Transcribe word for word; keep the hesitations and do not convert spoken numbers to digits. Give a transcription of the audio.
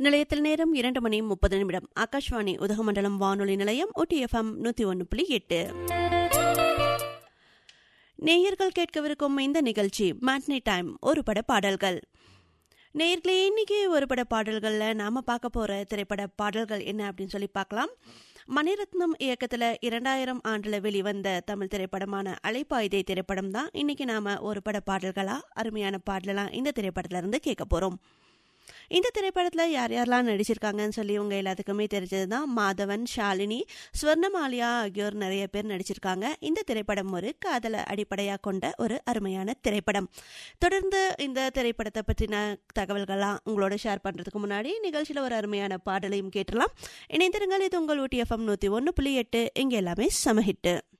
நிலையத்தில் நேரம் இரண்டு மணி முப்பது நிமிடம். ஆகாஷ்வாணி உதகமண்டலம் வானொலி நிலையம் ஊட்டி எஃப்எம் நூற்றி ஒன்று புள்ளி எட்டு. நேயர்கள் கேட்கவிருக்கும் இந்த நிகழ்ச்சி மேட்னி டைம், ஒரு பட பாடல்கள். நேயர்களே, இன்னைக்கு ஒரு பட பாடல்களில் நாம பார்க்க போற திரைப்பட பாடல்கள் என்ன அப்படின்னு சொல்லி பார்க்கலாம். மணிரத்னம் இயக்கத்தில் இரண்டாயிரம் ஆண்டுல வெளிவந்த தமிழ் திரைப்படமான அலைப்பாயுதே திரைப்படம் தான் இன்னைக்கு நாம ஒரு பட பாடல்களா அருமையான பாடலாம் இந்த திரைப்படத்துல இருந்து கேட்க போறோம். இந்த திரைப்படத்தில் யார் யாரெல்லாம் நடிச்சிருக்காங்கன்னு சொல்லி உங்க எல்லாத்துக்குமே தெரிஞ்சது தான். மாதவன், ஷாலினி, ஸ்வர்ணமாலியா ஆகியோர் நிறைய பேர் நடிச்சிருக்காங்க. இந்த திரைப்படம் ஒரு காதலை அடிப்படையாக கொண்ட ஒரு அருமையான திரைப்படம். தொடர்ந்து இந்த திரைப்படத்தை பற்றின தகவல்கள்லாம் உங்களோட ஷேர் பண்ணுறதுக்கு முன்னாடி நிகழ்ச்சியில் ஒரு அருமையான பாடலையும் கேட்டலாம். இணைந்திருங்கள். இது உங்கள் ஊட்டி எஃப்எம் நூற்றி ஒன்று புள்ளி எட்டு. இங்கே எல்லாமே சமஹிட்டு.